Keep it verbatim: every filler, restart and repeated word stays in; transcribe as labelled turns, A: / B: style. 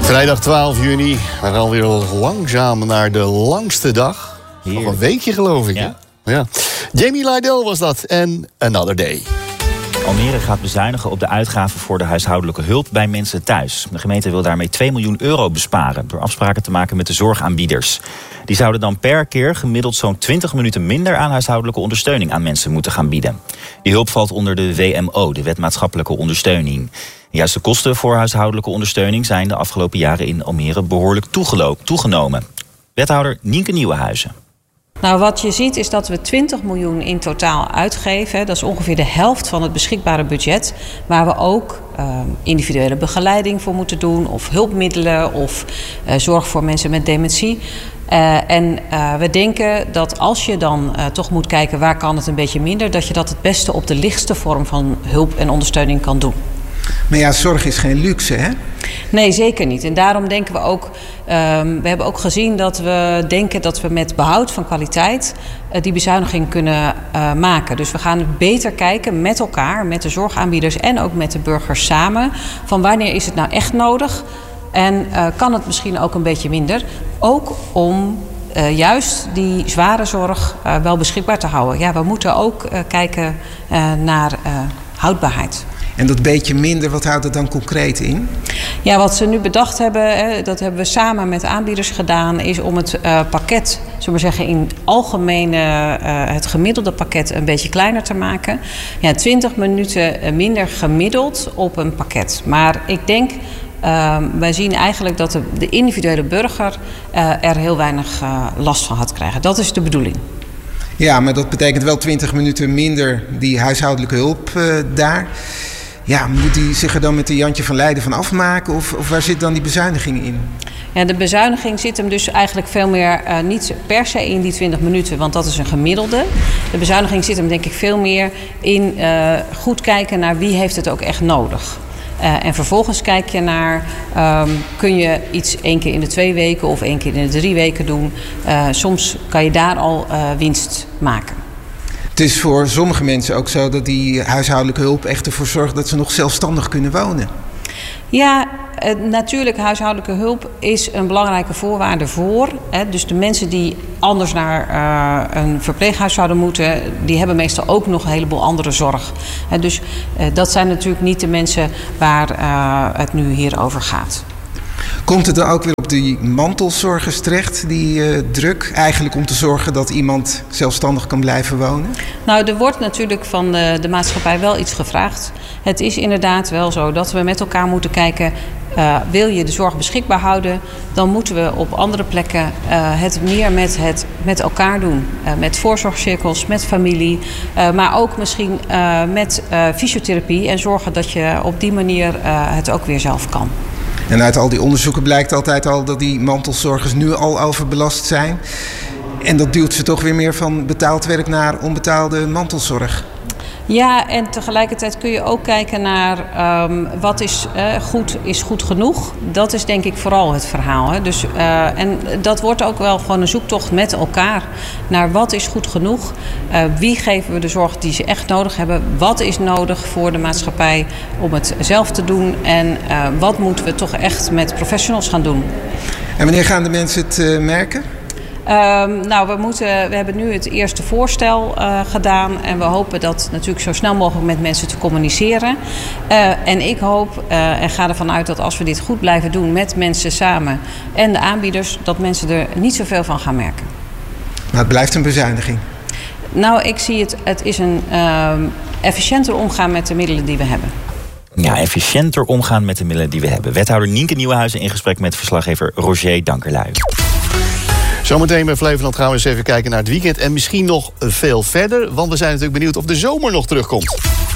A: Vrijdag twaalf juni. We gaan alweer langzaam naar de langste dag. Nog een weekje, geloof ik. Ja. Ja. Jamie Lydell was dat. En Another Day.
B: Almere gaat bezuinigen op de uitgaven voor de huishoudelijke hulp bij mensen thuis. De gemeente wil daarmee twee miljoen euro besparen door afspraken te maken met de zorgaanbieders. Die zouden dan per keer gemiddeld zo'n twintig minuten minder aan huishoudelijke ondersteuning aan mensen moeten gaan bieden. Die hulp valt onder de W M O, de Wet Maatschappelijke Ondersteuning. Juist de kosten voor huishoudelijke ondersteuning zijn de afgelopen jaren in Almere behoorlijk toegenomen. Wethouder Nienke Nieuwenhuizen.
C: Nou, wat je ziet is dat we twintig miljoen in totaal uitgeven. Dat is ongeveer de helft van het beschikbare budget. Waar we ook uh, individuele begeleiding voor moeten doen. Of hulpmiddelen of uh, zorg voor mensen met dementie. Uh, en uh, we denken dat als je dan uh, toch moet kijken waar kan het een beetje minder. Dat je dat het beste op de lichtste vorm van hulp en ondersteuning kan doen.
D: Maar ja, zorg is geen luxe, hè?
C: Nee, zeker niet. En daarom denken we ook... Um, we hebben ook gezien dat we denken dat we met behoud van kwaliteit... Uh, die bezuiniging kunnen uh, maken. Dus we gaan beter kijken met elkaar, met de zorgaanbieders... en ook met de burgers samen... van wanneer is het nou echt nodig... en uh, kan het misschien ook een beetje minder. Ook om uh, juist die zware zorg uh, wel beschikbaar te houden. Ja, we moeten ook uh, kijken uh, naar uh, houdbaarheid.
D: En dat beetje minder, wat houdt het dan concreet in?
C: Ja, wat ze nu bedacht hebben, hè, dat hebben we samen met aanbieders gedaan... is om het uh, pakket, zullen we zeggen, in algemene uh, het gemiddelde pakket een beetje kleiner te maken. Ja, twintig minuten minder gemiddeld op een pakket. Maar ik denk, uh, wij zien eigenlijk dat de, de individuele burger uh, er heel weinig uh, last van gaat krijgen. Dat is de bedoeling.
D: Ja, maar dat betekent wel twintig minuten minder die huishoudelijke hulp uh, daar... Ja, moet die zich er dan met de Jantje van Leiden van afmaken? Of, of waar zit dan die bezuiniging in?
C: Ja, de bezuiniging zit hem dus eigenlijk veel meer uh, niet per se in die twintig minuten, want dat is een gemiddelde. De bezuiniging zit hem denk ik veel meer in uh, goed kijken naar wie heeft het ook echt nodig. Uh, en vervolgens kijk je naar, um, kun je iets één keer in de twee weken of één keer in de drie weken doen. Uh, soms kan je daar al uh, winst maken.
D: Het is voor sommige mensen ook zo dat die huishoudelijke hulp echt ervoor zorgt dat ze nog zelfstandig kunnen wonen.
C: Ja, uh, natuurlijk huishoudelijke hulp is een belangrijke voorwaarde voor. Hè. Dus de mensen die anders naar uh, een verpleeghuis zouden moeten... die hebben meestal ook nog een heleboel andere zorg. Hè, dus uh, dat zijn natuurlijk niet de mensen waar uh, het nu hier over gaat.
D: Komt het dan ook weer op die mantelzorgers terecht, die uh, druk? Eigenlijk om te zorgen dat iemand zelfstandig kan blijven wonen?
C: Nou, er wordt natuurlijk van de, de maatschappij wel iets gevraagd. Het is inderdaad wel zo dat we met elkaar moeten kijken... Uh, wil je de zorg beschikbaar houden, dan moeten we op andere plekken uh, het meer met, het, met elkaar doen. Uh, met voorzorgcirkels, met familie, uh, maar ook misschien uh, met uh, fysiotherapie... en zorgen dat je op die manier uh, het ook weer zelf kan.
D: En uit al die onderzoeken blijkt altijd al dat die mantelzorgers nu al overbelast zijn. En dat duwt ze toch weer meer van betaald werk naar onbetaalde mantelzorg.
C: Ja, en tegelijkertijd kun je ook kijken naar um, wat is, uh, goed, is goed genoeg. Dat is denk ik vooral het verhaal. Hè. Dus, uh, en dat wordt ook wel gewoon een zoektocht met elkaar naar wat is goed genoeg. Uh, wie geven we de zorg die ze echt nodig hebben? Wat is nodig voor de maatschappij om het zelf te doen? En uh, wat moeten we toch echt met professionals gaan doen?
D: En wanneer gaan de mensen het uh, merken?
C: Um, nou, we, moeten, we hebben nu het eerste voorstel uh, gedaan. En we hopen dat natuurlijk zo snel mogelijk met mensen te communiceren. Uh, en ik hoop uh, en ga ervan uit dat als we dit goed blijven doen met mensen samen en de aanbieders, dat mensen er niet zoveel van gaan merken.
D: Maar het blijft een bezuiniging.
C: Nou, ik zie het, het is een uh, efficiënter omgaan met de middelen die we hebben.
B: Ja, efficiënter omgaan met de middelen die we hebben. Wethouder Nienke Nieuwenhuizen in gesprek met verslaggever Roger Dankerlui.
A: Zometeen bij Flevoland gaan we eens even kijken naar het weekend. En misschien nog veel verder, want we zijn natuurlijk benieuwd of de zomer nog terugkomt.